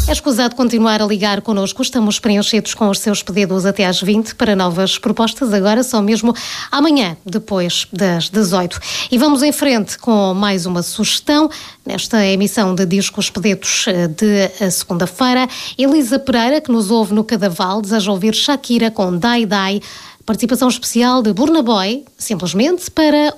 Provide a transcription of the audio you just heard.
É escusado continuar a ligar connosco. Estamos preenchidos com os seus pedidos até às 20 para novas propostas. Agora só mesmo amanhã, depois das 18. E vamos em frente com mais uma sugestão. Nesta emissão de Discos Pedidos de segunda-feira, Elisa Pereira, que nos ouve no Cadaval, deseja ouvir Shakira com Dai Dai. Participação especial de Burna Boy, simplesmente para